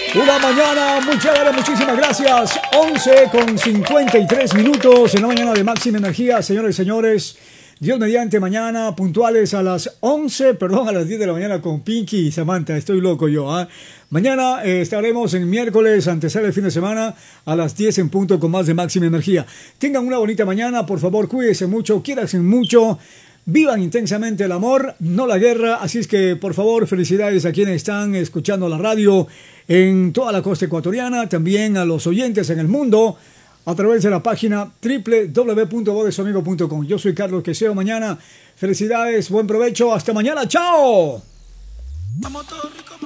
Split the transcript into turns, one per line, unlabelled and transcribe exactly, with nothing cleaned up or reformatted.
Una mañana, muchas gracias, muchísimas gracias. once con cincuenta y tres minutos en la mañana de máxima energía, señores y señores. Dios mediante, mañana puntuales a las once, perdón, a las diez de la mañana con Pinky y Samantha. Estoy loco yo, ¿ah? ¿eh? Mañana eh, estaremos en miércoles, antesala el fin de semana, a las diez en punto con más de máxima energía. Tengan una bonita mañana, por favor, cuídense mucho, quiéranse mucho. Vivan intensamente el amor, no la guerra. Así es que, por favor, felicidades a quienes están escuchando la radio en toda la costa ecuatoriana, también a los oyentes en el mundo, a través de la página doble u doble u doble u punto voz de su amigo punto com. Yo soy Carlos Queseo. Mañana, felicidades, buen provecho. Hasta mañana, chao. Vamos todos ricos.